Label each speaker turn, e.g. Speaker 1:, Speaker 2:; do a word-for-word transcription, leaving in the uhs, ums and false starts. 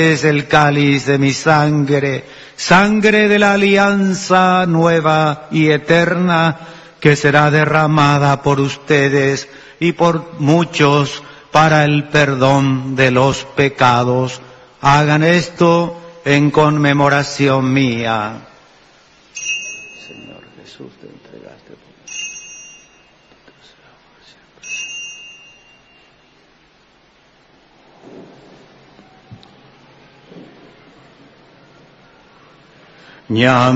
Speaker 1: es el cáliz de mi sangre, sangre de la alianza nueva y eterna, que será derramada por ustedes y por muchos para el perdón de los pecados. Hagan esto en conmemoración mía. Señor Jesús, te entregaste por nosotros.